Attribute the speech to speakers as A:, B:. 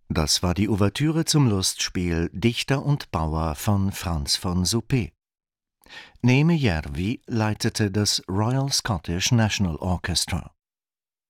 A: Das war die Ouvertüre zum Lustspiel Dichter und Bauer von Franz von Suppé. Neeme Järvi leitete das Royal Scottish National Orchestra.